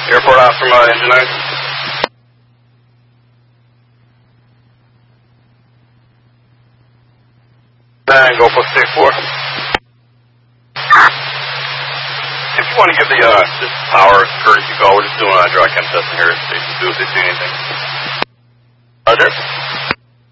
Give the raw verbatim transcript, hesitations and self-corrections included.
Airport out from uh, engine nine. Nine, go for six four. If you want to give the uh, this power courtesy call, we're just doing a dry chem test here at station two if they see anything. Roger.